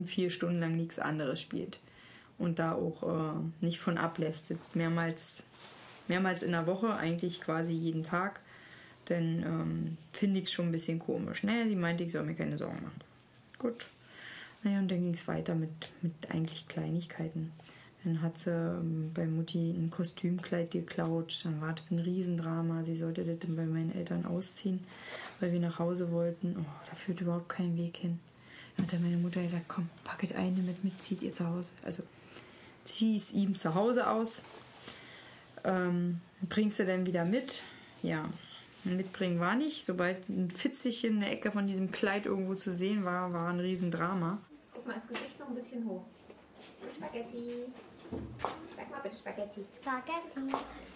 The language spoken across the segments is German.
4 Stunden lang nichts anderes spielt und da auch nicht von ablässt. Mehrmals in der Woche, eigentlich quasi jeden Tag. Denn finde ich es schon ein bisschen komisch. Naja, sie meinte, ich soll mir keine Sorgen machen. Gut. Naja, und dann ging es weiter mit eigentlich Kleinigkeiten. Dann hat sie bei Mutti ein Kostümkleid geklaut. Dann war das ein Riesendrama. Sie sollte das dann bei meinen Eltern ausziehen, weil wir nach Hause wollten. Oh, da führt überhaupt kein Weg hin. Dann hat dann meine Mutter gesagt, komm, packet ein, nimm mit, zieht ihr zu Hause. Also zieh es ihm zu Hause aus. Bringst du dann wieder mit? Ja, mitbringen war nicht. Sobald ein Fitzelchen in der Ecke von diesem Kleid irgendwo zu sehen war, war ein Riesendrama. Guck mal, das Gesicht noch ein bisschen hoch. Spaghetti. Sag mal bitte Spaghetti. Spaghetti.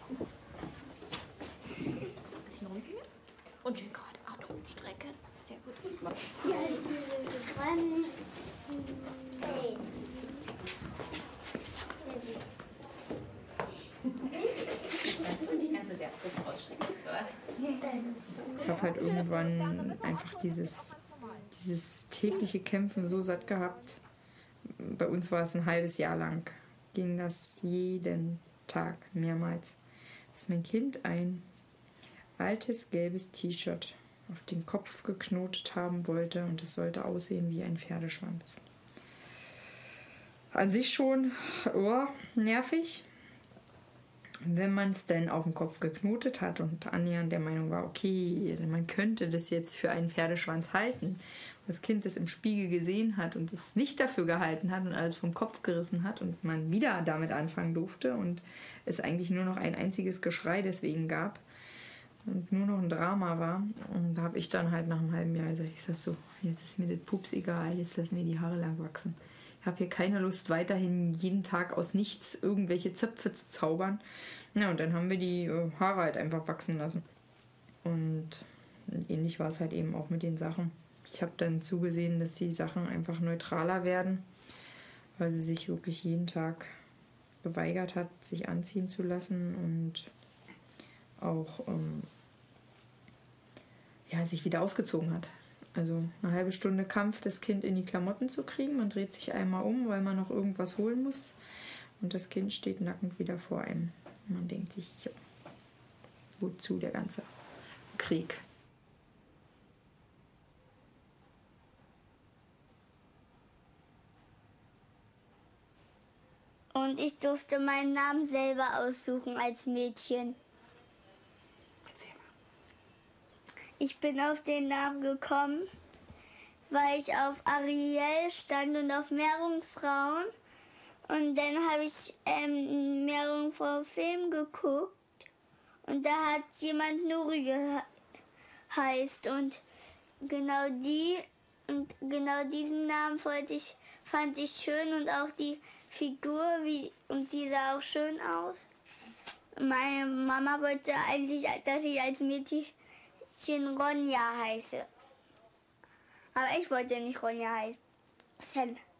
Bisschen runter. Und schön gerade. Achtung, strecken. Sehr gut. Ja, ich bin dran. Hey. Nicht ganz so sehr das Rücken ausstrecken. Ich habe halt irgendwann einfach dieses tägliche Kämpfen so satt gehabt. Bei uns war es ein halbes Jahr lang. Ging das jeden Tag, mehrmals. Dass mein Kind ein altes gelbes T-Shirt auf den Kopf geknotet haben wollte und es sollte aussehen wie ein Pferdeschwanz. An sich schon nervig, wenn man es dann auf den Kopf geknotet hat und annähernd der Meinung war, okay, man könnte das jetzt für einen Pferdeschwanz halten. Und das Kind das im Spiegel gesehen hat und es nicht dafür gehalten hat und alles vom Kopf gerissen hat und man wieder damit anfangen durfte und es eigentlich nur noch ein einziges Geschrei deswegen gab und nur noch ein Drama war. Und da habe ich dann halt nach einem halben Jahr gesagt, ich sag so, jetzt ist mir das Pups egal, jetzt lassen wir die Haare lang wachsen. Ich habe hier keine Lust, weiterhin jeden Tag aus nichts irgendwelche Zöpfe zu zaubern. Ja, und dann haben wir die Haare halt einfach wachsen lassen. Und ähnlich war es halt eben auch mit den Sachen. Ich habe dann zugesehen, dass die Sachen einfach neutraler werden, weil sie sich wirklich jeden Tag geweigert hat, sich anziehen zu lassen und auch sich wieder ausgezogen hat. Also eine halbe Stunde Kampf, das Kind in die Klamotten zu kriegen. Man dreht sich einmal um, weil man noch irgendwas holen muss. Und das Kind steht nackend wieder vor einem. Und man denkt sich, ja, wozu der ganze Krieg? Und ich durfte meinen Namen selber aussuchen als Mädchen. Erzähl mal. Ich bin auf den Namen gekommen, weil ich auf Ariel stand und auf Meerjungfrauen. Und dann habe ich Meerjungfrau-Film geguckt. Und da hat jemand Nuri geheißt. Und genau diesen Namen fand ich schön und auch die Figur, und sie sah auch schön aus. Meine Mama wollte eigentlich, dass ich als Mädchen Ronja heiße. Aber ich wollte nicht Ronja heißen.